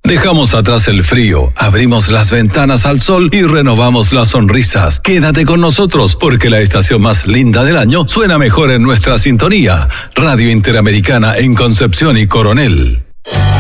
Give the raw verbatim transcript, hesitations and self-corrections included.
Dejamos atrás el frío, abrimos las ventanas al sol y renovamos las sonrisas. Quédate con nosotros porque la estación más linda del año suena mejor en nuestra sintonía. Radio Interamericana en Concepción y Coronel.